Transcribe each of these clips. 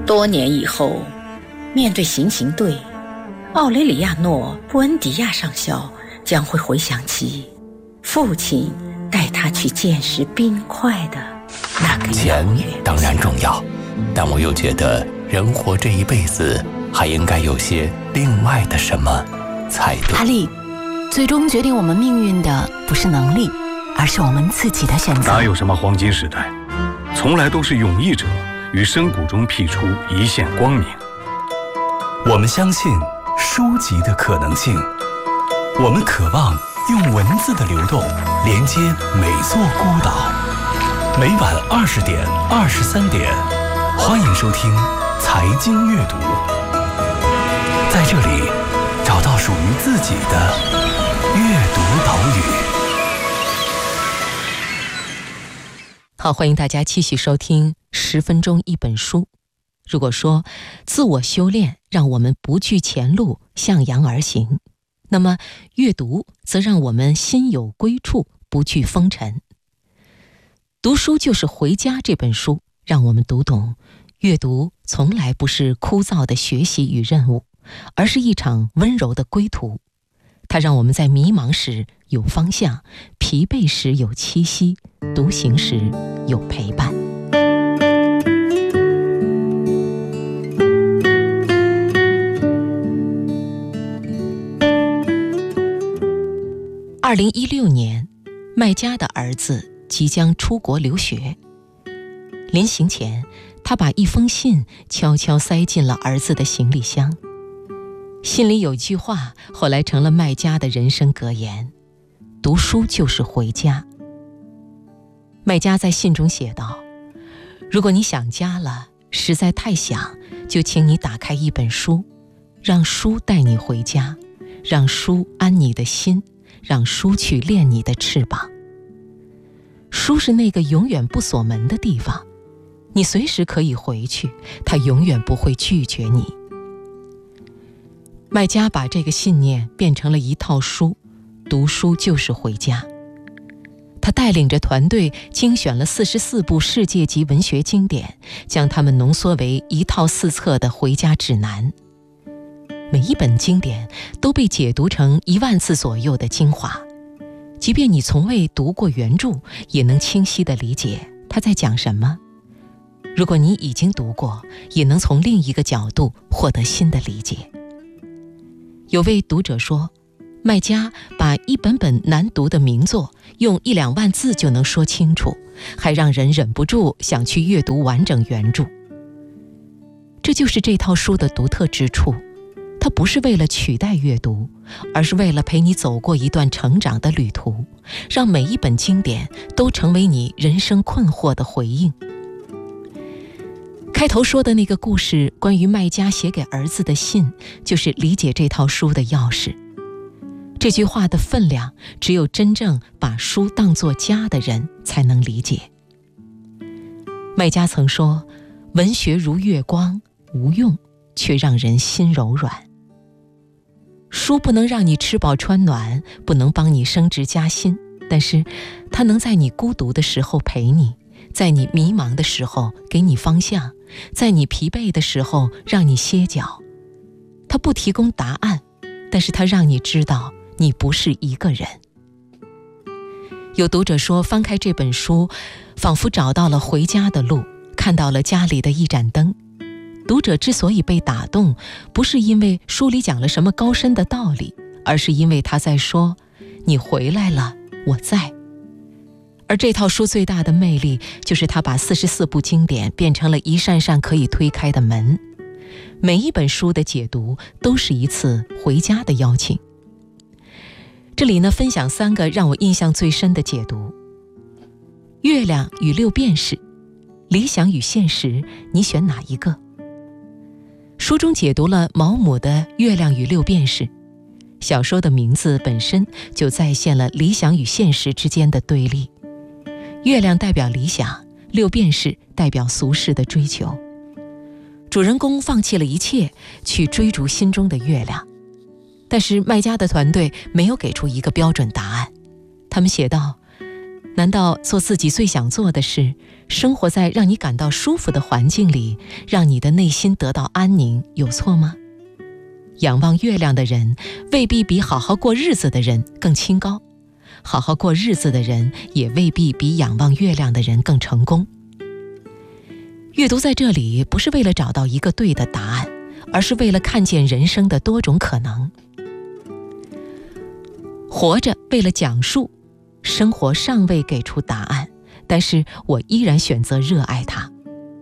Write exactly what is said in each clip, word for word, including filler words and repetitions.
多年以后，面对行刑队，奥雷里亚诺·布恩迪亚上校将会回想起父亲带他去见识冰块的那个钱当然重要，但我又觉得人活这一辈子还应该有些另外的什么才对。 阿力，最终决定我们命运的不是能力，而是我们自己的选择。 哪有什么黄金时代，从来都是勇毅者于深谷中辟出一线光明。 我们相信书籍的可能性，我们渴望用文字的流动连接每座孤岛。每晚二十点、二十三点，欢迎收听财经阅读，在这里找到属于自己的阅读岛屿。 好，欢迎大家继续收听十分钟一本书。如果说自我修炼让我们不惧前路，向阳而行，那么阅读则让我们心有归处，不惧风尘。读书就是回家这本书让我们读懂，阅读从来不是枯燥的学习与任务，而是一场温柔的归途。它让我们在迷茫时有方向，疲惫时有栖息，独行时有陪伴。二零一六年，麦家的儿子即将出国留学。临行前，他把一封信悄悄塞进了儿子的行李箱。信里有句话，后来成了麦家的人生格言：读书就是回家。麦家在信中写道：如果你想家了，实在太想，就请你打开一本书，让书带你回家，让书安你的心，让书去练你的翅膀。书是那个永远不锁门的地方，你随时可以回去，它永远不会拒绝你。麦家把这个信念变成了一套书，读书就是回家。他带领着团队精选了四十四部世界级文学经典，将它们浓缩为一套四册的回家指南。每一本经典都被解读成一万字左右的精华，即便你从未读过原著，也能清晰地理解他在讲什么。如果你已经读过，也能从另一个角度获得新的理解。有位读者说，麦家把一本本难读的名作用一两万字就能说清楚，还让人忍不住想去阅读完整原著。这就是这套书的独特之处，它不是为了取代阅读，而是为了陪你走过一段成长的旅途，让每一本经典都成为你人生困惑的回应。开头说的那个故事，关于麦家写给儿子的信，就是理解这套书的钥匙。这句话的分量，只有真正把书当作家的人才能理解。麦家曾说，文学如月光，无用，却让人心柔软。书不能让你吃饱穿暖，不能帮你升职加薪，但是它能在你孤独的时候陪你，在你迷茫的时候给你方向，在你疲惫的时候让你歇脚。它不提供答案，但是它让你知道你不是一个人。有读者说，翻开这本书，仿佛找到了回家的路，看到了家里的一盏灯。读者之所以被打动，不是因为书里讲了什么高深的道理，而是因为他在说，你回来了，我在。而这套书最大的魅力，就是他把四十四部经典变成了一扇扇可以推开的门。每一本书的解读都是一次回家的邀请。这里呢，分享三个让我印象最深的解读。月亮与六便士，理想与现实，你选哪一个？书中解读了毛姆的《月亮与六便士》，小说的名字本身就再现了理想与现实之间的对立。月亮代表理想，六便士代表俗世的追求。主人公放弃了一切，去追逐心中的月亮。但是麦家的团队没有给出一个标准答案。他们写道， 难道做自己最想做的事，生活在让你感到舒服的环境里，让你的内心得到安宁，有错吗？仰望月亮的人未必比好好过日子的人更清高，好好过日子的人也未必比仰望月亮的人更成功。阅读在这里不是为了找到一个对的答案，而是为了看见人生的多种可能。活着为了讲述，生活尚未给出答案，但是我依然选择热爱它。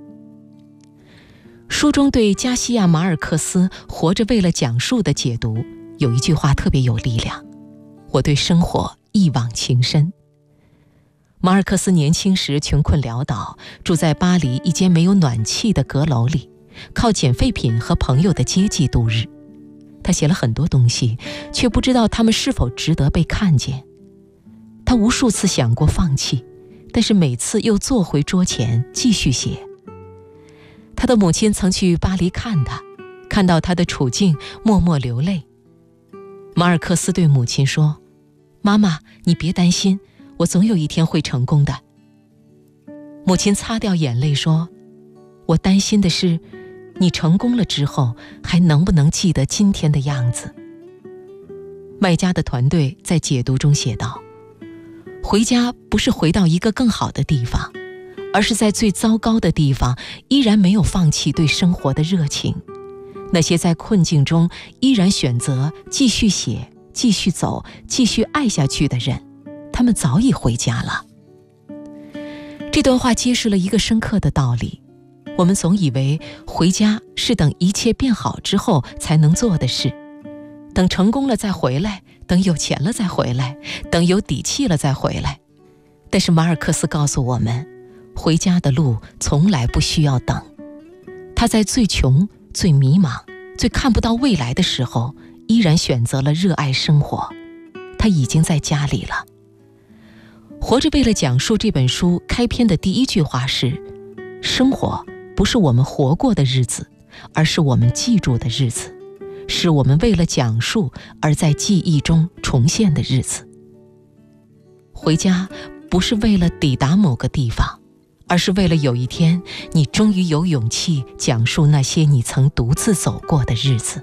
书中对加西亚马尔克斯活着为了讲述的解读，有一句话特别有力量，我对生活一往情深。马尔克斯年轻时穷困潦倒，住在巴黎一间没有暖气的阁楼里，靠捡废品和朋友的接济度日。他写了很多东西，却不知道他们是否值得被看见。他无数次想过放弃，但是每次又坐回桌前继续写。他的母亲曾去巴黎看他，看到他的处境，默默流泪。马尔克斯对母亲说：“妈妈，你别担心，我总有一天会成功的。”母亲擦掉眼泪说：“我担心的是，你成功了之后，还能不能记得今天的样子？”麦家的团队在解读中写道：“回家不是回到一个更好的地方，而是在最糟糕的地方依然没有放弃对生活的热情。那些在困境中依然选择继续写、继续走、继续爱下去的人，他们早已回家了。”这段话揭示了一个深刻的道理：我们总以为回家是等一切变好之后才能做的事，等成功了再回来，等有钱了再回来，等有底气了再回来。但是马尔克斯告诉我们，回家的路从来不需要等。他在最穷、最迷茫、最看不到未来的时候，依然选择了热爱生活。他已经在家里了。活着为了讲述这本书开篇的第一句话是：生活不是我们活过的日子，而是我们记住的日子，是我们为了讲述而在记忆中重现的日子。回家不是为了抵达某个地方，而是为了有一天你终于有勇气讲述那些你曾独自走过的日子。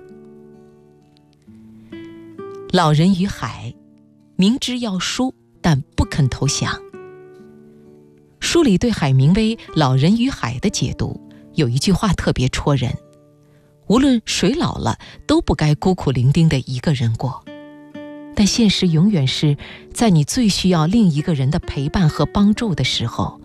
老人与海，明知要输，但不肯投降。书里对海明威《老人与海》的解读有一句话特别戳人：无论谁老了，都不该孤苦伶仃的一个人过。但现实永远是在你最需要另一个人的陪伴和帮助的时候，